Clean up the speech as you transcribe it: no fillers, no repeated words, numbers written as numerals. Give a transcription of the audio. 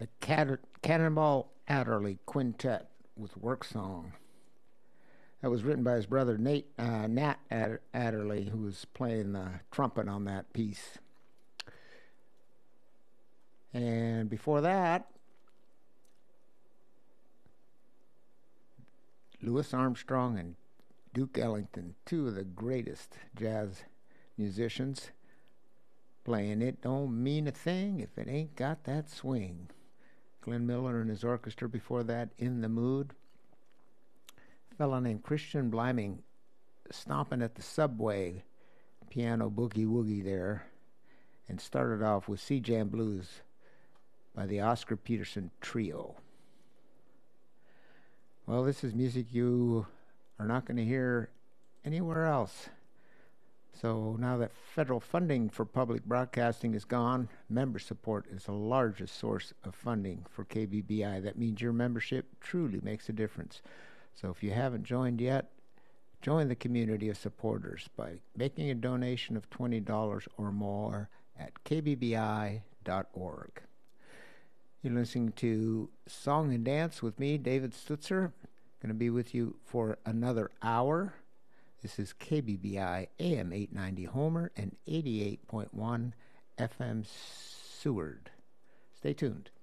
the Cannonball Adderley Quintet with Work Song. That was written by his brother Nat Adderley, who was playing the trumpet on that piece. And before that, Louis Armstrong and Duke Ellington, two of the greatest jazz musicians, playing It Don't Mean a Thing If It Ain't Got That Swing. Glenn Miller and his orchestra before that, In the Mood. A fellow named Christian Bliming stomping at the Subway, piano boogie woogie there, and started off with Sea Jam Blues by the Oscar Peterson Trio. Well, this is music you are not going to hear anywhere else. So now that federal funding for public broadcasting is gone, member support is the largest source of funding for KBBI. That means your membership truly makes a difference. So if you haven't joined yet, join the community of supporters by making a donation of $20 or more at kbbi.org. You're listening to Song and Dance with me, David Stutzer. Going to be with you for another hour. This is KBBI AM 890 Homer and 88.1 FM Seward. Stay tuned.